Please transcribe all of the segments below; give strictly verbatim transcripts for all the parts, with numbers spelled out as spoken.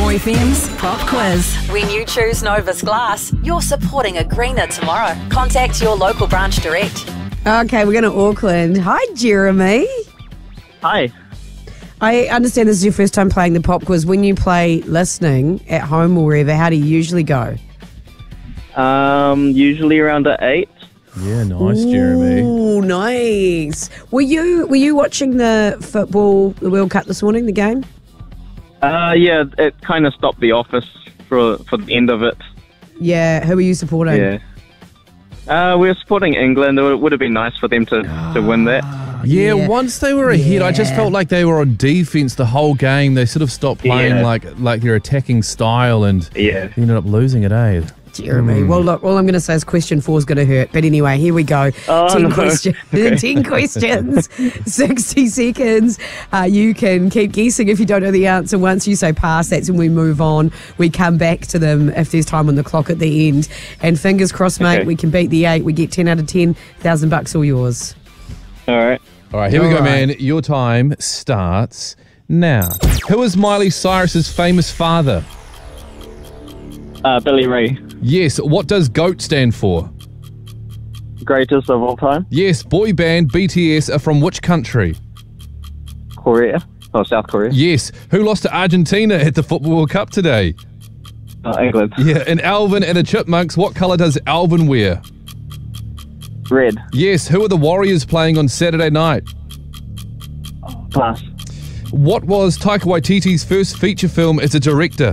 More F M's Pop Quiz. When you choose Novus Glass, you're supporting a greener tomorrow. Contact your local branch direct. Okay, we're going to Auckland. Hi, Jeremy. Hi. I understand this is your first time playing the Pop Quiz. When you play listening at home or wherever, how do you usually go? Um, usually around at eight. Yeah, nice, Jeremy. Oh, nice. Were you were you watching the football, the World Cup this morning, the game? Uh, yeah, it kind of stopped the office for for the end of it. Yeah, who were you supporting? Yeah. Uh, we were supporting England. It would, would have been nice for them to, to win that. Yeah, Yeah. once they were ahead, I just Yeah. felt like they were on defense the whole game. They sort of stopped playing Yeah. like like their attacking style and Yeah. ended up losing it, eh? Jeremy. Hmm. Well, look, all I'm going to say is question four is going to hurt. But anyway, here we go. Oh, ten, no. question, ten questions, sixty seconds. Uh, you can keep guessing if you don't know the answer. Once you say pass, that's when we move on. We come back to them if there's time on the clock at the end. And fingers crossed, mate, Okay. we can beat the eight. We get ten out of ten. Thousand bucks all yours. All right. All right, here we All go, right. man. Your time starts now. Who is Miley Cyrus's famous father? Uh, Billy Ray. Yes. What does GOAT stand for? Greatest of all time. Yes. Boy band B T S are from which country? Korea. Oh, South Korea. Yes. Who lost to Argentina at the Football World Cup today? Uh, England. Yeah. In Alvin and the Chipmunks, what colour does Alvin wear? Red. Yes. Who are the Warriors playing on Saturday night? Pass. What was Taika Waititi's first feature film as a director?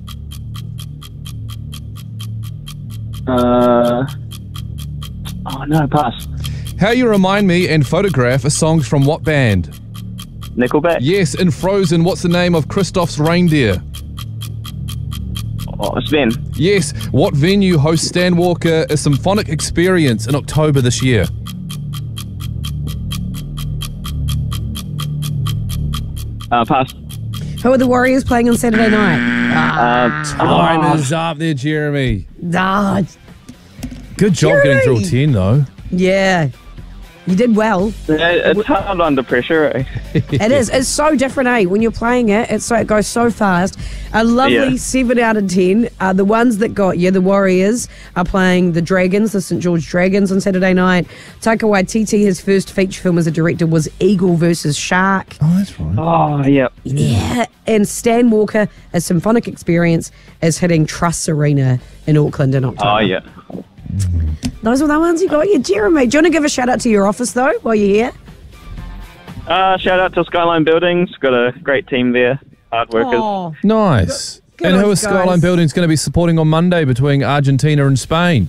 Uh. Oh, no, pass. How You Remind Me and Photograph are songs from what band? Nickelback. Yes. In Frozen, what's the name of Kristoff's reindeer? Oh, Sven. Yes. What venue hosts Stan Walker a symphonic experience in October this year? Uh, pass. Who are the Warriors playing on Saturday night? Uh, Time oh, is up there, Jeremy. Ah, Good job Jeremy! getting through ten, though. yeah. You did well. yeah, it's hard under pressure. Eh? It is. It's so different, eh? When you're playing it, it's so, it goes so fast. A lovely Yeah. seven out of ten. Uh, the ones that got you, the Warriors, are playing the Dragons, the Saint George Dragons on Saturday night. Taika Waititi, his first feature film as a director was Eagle versus Shark. Oh, that's right. Oh, yeah. Yeah. And Stan Walker, a symphonic experience, is hitting Trust Arena in Auckland in October. Oh, yeah. Those were the ones you got you, Jeremy. Do you want to give a shout out to your office, though, while you're here? Uh, shout out to Skyline Buildings. Got a great team there. Hard workers. Oh, Nice. Good and on who you is Skyline guys. Buildings going to be supporting on Monday between Argentina and Spain?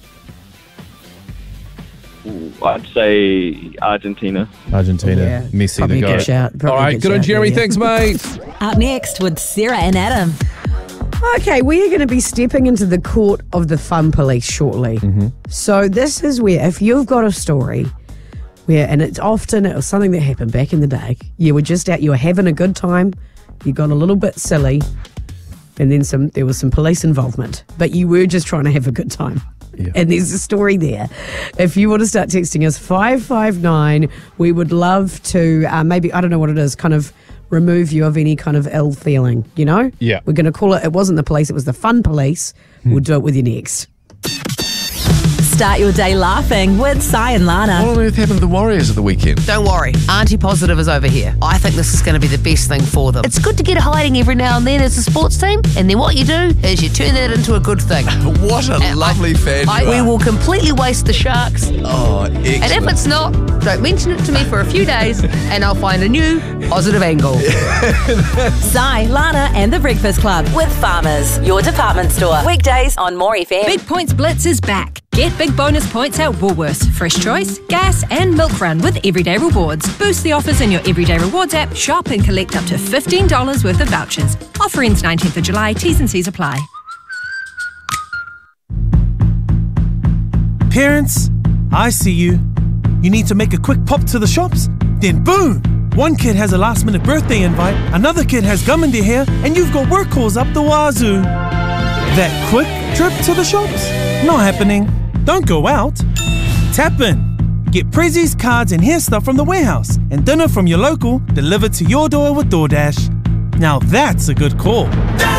I'd say Argentina. Argentina. Yeah, Messi probably the a good goat. shout. Probably All a right, good good on shout, Jeremy. yeah. Thanks, mate. Up next with Sarah and Adam. Okay, we are going to be stepping into the court of the fun police shortly. So this is where, if you've got a story where, and it's often it was something that happened back in the day, you were just out, you were having a good time, you got a little bit silly, and then some, there was some police involvement, but you were just trying to have a good time. Yeah. And there's a story there. If you want to start texting us, five five nine, we would love to, uh, maybe, I don't know what it is, kind of remove you of any kind of ill feeling, you know? Yeah. We're going to call it, it wasn't the police, it was the fun police. We'll do it with you next. Start your day laughing with Sai and Lana. What on earth happened to the Warriors at the weekend? Don't worry, Auntie Positive is over here. I think this is going to be the best thing for them. It's good to get a hiding every now and then as a sports team, and then what you do is you turn that into a good thing. What a And lovely I, fan I, you We are. will completely waste the Sharks, Oh, excellent. and if it's not, don't mention it to me for a few days, and I'll find a new positive angle. Sai, Lana and the Breakfast Club with Farmers, your department store. Weekdays on More F M. Big Points Blitz is back. Get big bonus points at Woolworths, Fresh Choice, Gas and Milk Run with Everyday Rewards. Boost the offers in your Everyday Rewards app, shop and collect up to fifteen dollars worth of vouchers. Offer ends nineteenth of July, T's and C's apply. Parents, I see you. You need to make a quick pop to the shops? Then boom! One kid has a last minute birthday invite, another kid has gum in their hair, and you've got work calls up the wazoo. That quick trip to the shops? Not happening. Don't go out. Tap in. Get prezzies, cards, and hair stuff from the warehouse, and dinner from your local delivered to your door with DoorDash. Now that's a good call.